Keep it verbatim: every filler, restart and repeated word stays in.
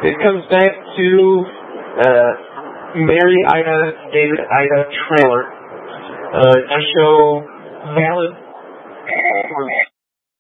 It comes back to uh, Mary Ida, David Ida trailer. Uh, I show valid